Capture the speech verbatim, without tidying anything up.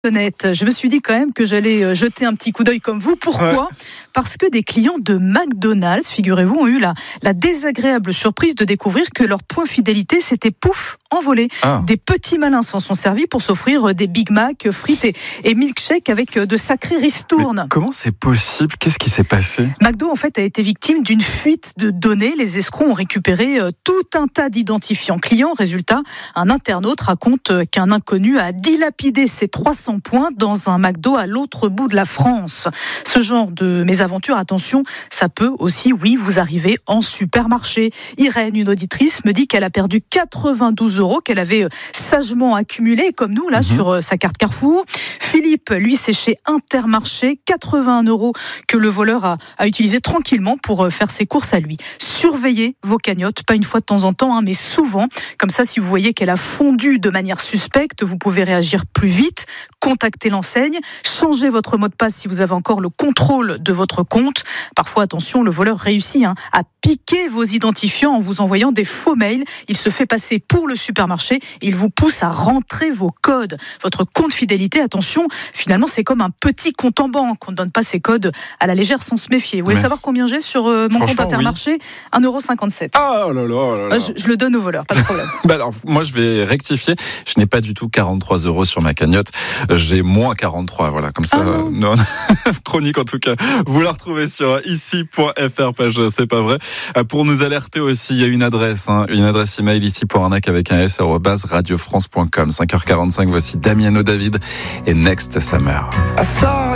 Honnête, je me suis dit quand même que j'allais jeter un petit coup d'œil comme vous. Pourquoi ? Ouais. Parce que des clients de McDonald's, figurez-vous, ont eu la, la désagréable surprise de découvrir que leur point fidélité s'était pouf envolé. Ah. Des petits malins s'en sont servis pour s'offrir des Big Mac, frites et, et milkshakes avec de sacrés ristournes. Mais comment c'est possible ? Qu'est-ce qui s'est passé ? McDo en fait a été victime d'une fuite de données. Les escrocs ont récupéré tout un tas d'identifiants clients. Résultat, un internaute raconte qu'un inconnu a dilapidé ses trois cents points dans un McDo à l'autre bout de la France. Ce genre de mésaventure, attention, ça peut aussi, oui, vous arriver en supermarché. Irène, une auditrice, me dit qu'elle a perdu quatre-vingt-douze euros qu'elle avait sagement accumulés, comme nous, là, mmh. sur sa carte Carrefour. Philippe, lui, c'est chez Intermarché, quatre-vingts euros que le voleur a, a utilisé tranquillement pour faire ses courses à lui. Surveillez vos cagnottes, pas une fois de temps en temps, hein, mais souvent. Comme ça, si vous voyez qu'elle a fondu de manière suspecte, vous pouvez réagir plus vite. Contactez l'enseigne, changez votre mot de passe si vous avez encore le contrôle de votre compte. Parfois, attention, le voleur réussit hein, à piquer vos identifiants en vous envoyant des faux mails. Il se fait passer pour le supermarché et il vous pousse à rentrer vos codes. Votre compte fidélité, attention, finalement, c'est comme un petit compte en banque. On ne donne pas ses codes à la légère sans se méfier. Vous voulez ouais. savoir combien j'ai sur euh, mon compte Intermarché ? Oui. un euro cinquante-sept. Ah là là là là. Je, je le donne au voleur, pas de problème. bah alors, moi, je vais rectifier. Je n'ai pas du tout quarante-trois euros sur ma cagnotte. J'ai moins quarante-trois, voilà, comme ça. Ah non. Euh, non. Chronique en tout cas. Vous la retrouvez sur ici point f r, page C'est pas vrai. Pour nous alerter aussi, il y a une adresse, hein, une adresse email ici pour arnaque avec un s arobase radio france point com. cinq heures quarante-cinq, voici Damiano David et Next Summer.